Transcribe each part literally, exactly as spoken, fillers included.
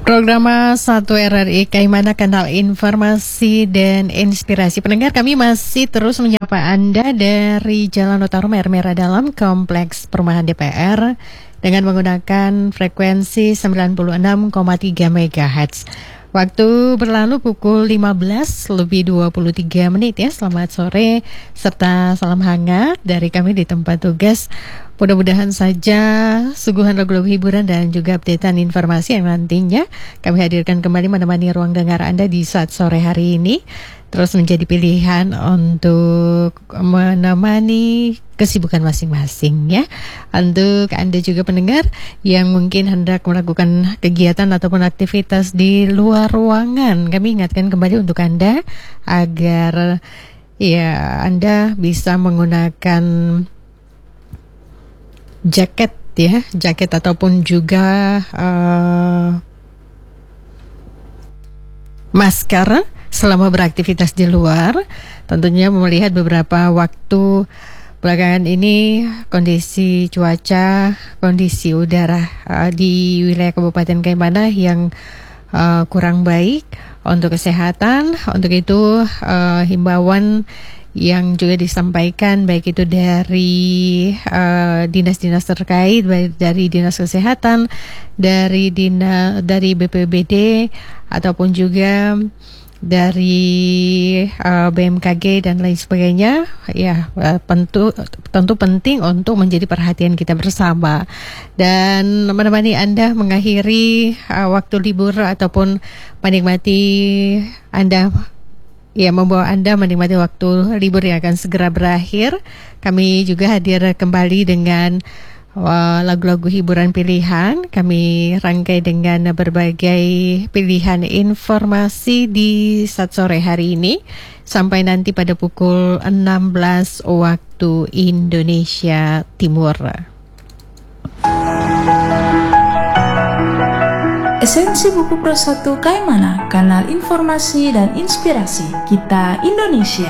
Program satu R R I Kaimana, kanal informasi dan inspirasi. Pendengar, kami masih terus menyapa Anda dari Jalan Utara Air Merah Dalam, Kompleks Perumahan D P R, dengan menggunakan frekuensi sembilan puluh enam koma tiga megahertz. Waktu berlalu pukul lima belas lebih dua puluh tiga menit ya. Selamat sore serta salam hangat dari kami di tempat tugas. Mudah-mudahan saja suguhan lagu-lagu hiburan dan juga updatean informasi yang nantinya kami hadirkan kembali menemani ruang dengar Anda di saat sore hari ini terus menjadi pilihan untuk menemani kesibukan masing-masing ya. Untuk Anda juga pendengar yang mungkin hendak melakukan kegiatan ataupun aktivitas di luar ruangan, kami ingatkan kembali untuk Anda agar ya Anda bisa menggunakan jaket ya, jaket ataupun juga uh, masker selama beraktivitas di luar. Tentunya melihat beberapa waktu belakangan ini kondisi cuaca, kondisi udara uh, di wilayah Kabupaten Kaimana yang uh, kurang baik untuk kesehatan. Untuk itu uh, himbauan yang juga disampaikan baik itu dari uh, dinas-dinas terkait, baik dari Dinas Kesehatan, dari Dina, dari B P B D ataupun juga dari uh, B M K G dan lain sebagainya ya, uh, tentu tentu penting untuk menjadi perhatian kita bersama dan menemani Anda mengakhiri uh, waktu libur ataupun menikmati Anda ya, membawa Anda menikmati waktu libur yang akan segera berakhir. Kami juga hadir kembali dengan uh, lagu-lagu hiburan pilihan. Kami rangkai dengan berbagai pilihan informasi di saat sore hari ini sampai nanti pada pukul enam belas waktu Indonesia Timur. Esensi buku Pro satu Kaimana, kanal informasi dan inspirasi kita Indonesia.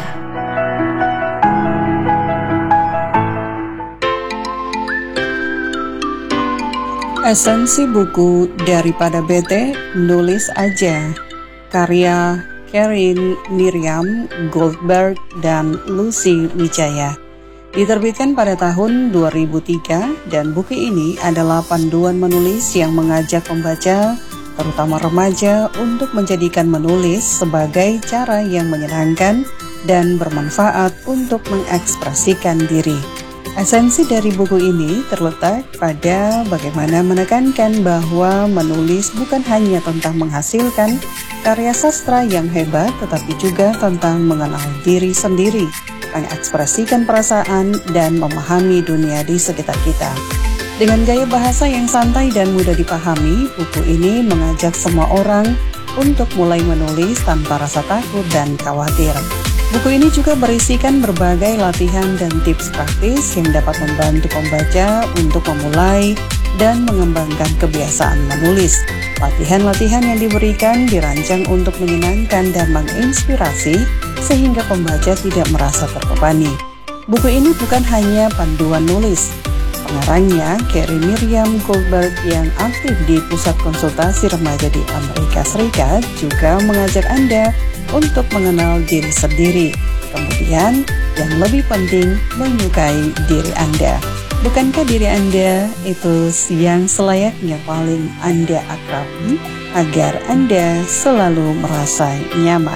Esensi buku Daripada Bete, Nulis Aja, karya Karin Miriam Goldberg dan Lucy Wijaya. Diterbitkan pada tahun dua ribu tiga dan buku ini adalah panduan menulis yang mengajak pembaca, terutama remaja, untuk menjadikan menulis sebagai cara yang menyenangkan dan bermanfaat untuk mengekspresikan diri. Esensi dari buku ini terletak pada bagaimana menekankan bahwa menulis bukan hanya tentang menghasilkan karya sastra yang hebat, tetapi juga tentang mengenal diri sendiri, mengekspresikan perasaan, dan memahami dunia di sekitar kita. Dengan gaya bahasa yang santai dan mudah dipahami, buku ini mengajak semua orang untuk mulai menulis tanpa rasa takut dan khawatir. Buku ini juga berisikan berbagai latihan dan tips praktis yang dapat membantu pembaca untuk memulai dan mengembangkan kebiasaan menulis. Latihan-latihan yang diberikan dirancang untuk menyenangkan dan menginspirasi sehingga pembaca tidak merasa terbebani. Buku ini bukan hanya panduan nulis. Pengarangnya, Karin Miriam Goldberg yang aktif di Pusat Konsultasi Remaja di Amerika Serikat, juga mengajak Anda untuk mengenal diri sendiri. Kemudian, yang lebih penting, menyukai diri Anda. Bukankah diri Anda itu yang selayaknya paling Anda akrabi agar Anda selalu merasa nyaman?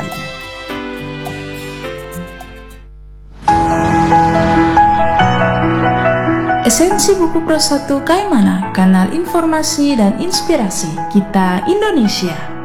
Esensi buku Pro satu Kaimana, kanal informasi dan inspirasi kita Indonesia.